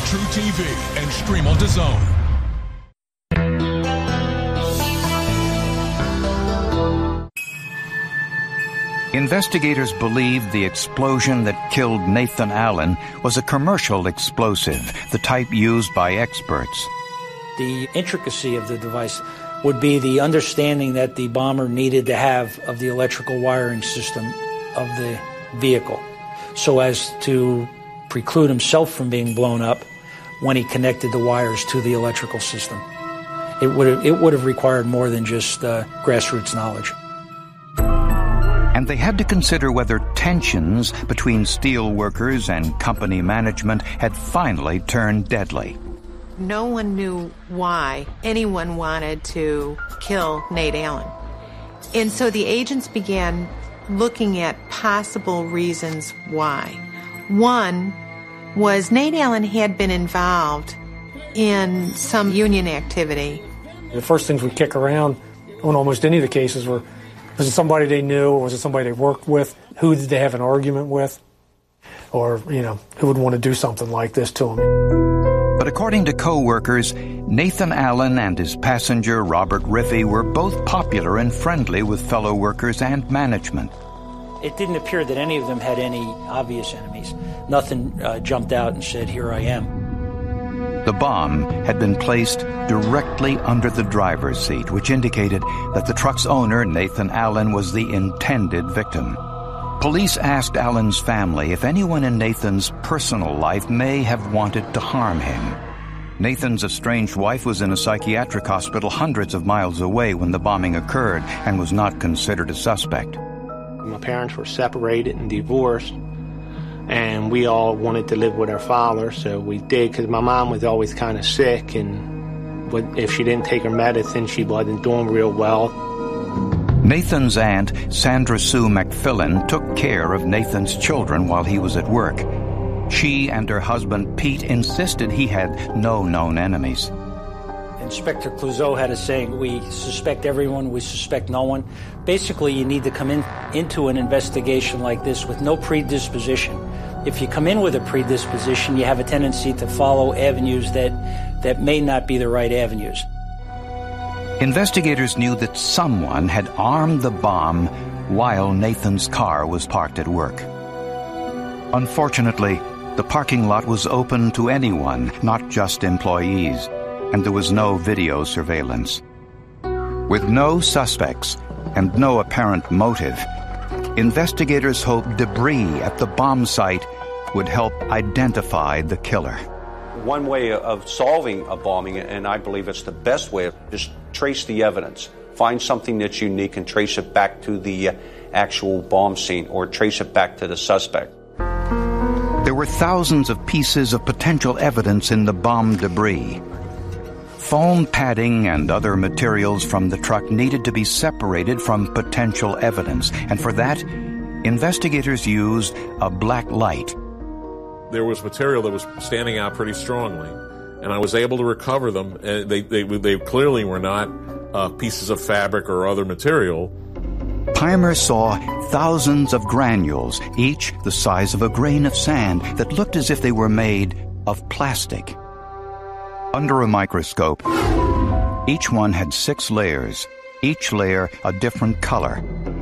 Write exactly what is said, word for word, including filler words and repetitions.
True T V and stream on DAZN. Investigators believed the explosion that killed Nathan Allen was a commercial explosive, the type used by experts. The intricacy of the device would be the understanding that the bomber needed to have of the electrical wiring system of the vehicle, so as to preclude himself from being blown up when he connected the wires to the electrical system. It would have, it would have required more than just uh, grassroots knowledge. And they had to consider whether tensions between steel workers and company management had finally turned deadly. No one knew why anyone wanted to kill Nate Allen. And so the agents began looking at possible reasons why. One was Nate Allen had been involved in some union activity. The first things we kick around on almost any of the cases were, was it somebody they knew, or was it somebody they worked with? Who did they have an argument with? Or, you know, who would want to do something like this to them? But according to co-workers, Nathan Allen and his passenger, Robert Riffey, were both popular and friendly with fellow workers and management. It didn't appear that any of them had any obvious enemies. Nothing uh, jumped out and said, "Here I am." The bomb had been placed directly under the driver's seat, which indicated that the truck's owner, Nathan Allen, was the intended victim. Police asked Allen's family if anyone in Nathan's personal life may have wanted to harm him. Nathan's estranged wife was in a psychiatric hospital hundreds of miles away when the bombing occurred and was not considered a suspect. My parents were separated and divorced, and we all wanted to live with our father, so we did, because my mom was always kind of sick, and if she didn't take her medicine, she wasn't doing real well. Nathan's aunt, Sandra Sue McFillin, took care of Nathan's children while he was at work. She and her husband, Pete, insisted he had no known enemies. Inspector Clouseau had a saying, "We suspect everyone, we suspect no one." Basically, you need to come in into an investigation like this with no predisposition. If you come in with a predisposition, you have a tendency to follow avenues that, that may not be the right avenues. Investigators knew that someone had armed the bomb while Nathan's car was parked at work. Unfortunately, the parking lot was open to anyone, not just employees, and there was no video surveillance. With no suspects and no apparent motive, investigators hoped debris at the bomb site would help identify the killer. One way of solving a bombing, and I believe it's the best way, is trace the evidence. Find something that's unique and trace it back to the actual bomb scene, or trace it back to the suspect. There were thousands of pieces of potential evidence in the bomb debris. Foam padding and other materials from the truck needed to be separated from potential evidence, and for that, investigators used a black light. There was material that was standing out pretty strongly, and I was able to recover them. And they, they, they clearly were not uh, pieces of fabric or other material. Pimer saw thousands of granules, each the size of a grain of sand, that looked as if they were made of plastic. Under a microscope, each one had six layers, each layer a different color.